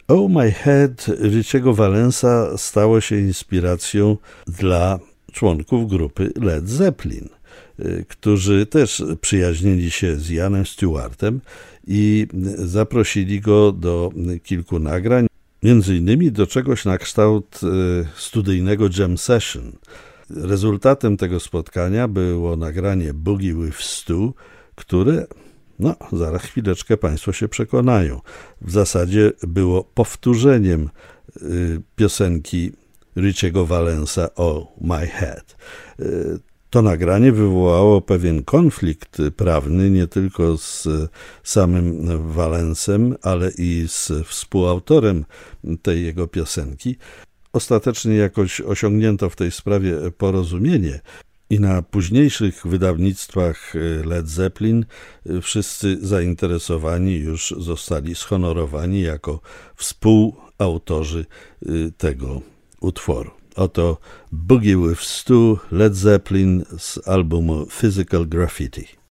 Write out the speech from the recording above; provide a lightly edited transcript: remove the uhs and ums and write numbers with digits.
Oh My Head Richie'ego Valensa stało się inspiracją dla członków grupy Led Zeppelin, którzy też przyjaźnili się z Ianem Stewartem i zaprosili go do kilku nagrań, między innymi do czegoś na kształt studyjnego jam session. Rezultatem tego spotkania było nagranie Boogie with Stu, które, zaraz chwileczkę Państwo się przekonają, w zasadzie było powtórzeniem piosenki Richie'ego Valensa Oh My Head. To nagranie wywołało pewien konflikt prawny nie tylko z samym Valensem, ale i z współautorem tej jego piosenki. Ostatecznie jakoś osiągnięto w tej sprawie porozumienie i na późniejszych wydawnictwach Led Zeppelin wszyscy zainteresowani już zostali schonorowani jako współautorzy tego utworu. Oto Boogie with Stu, Led Zeppelin z albumu Physical Graffiti.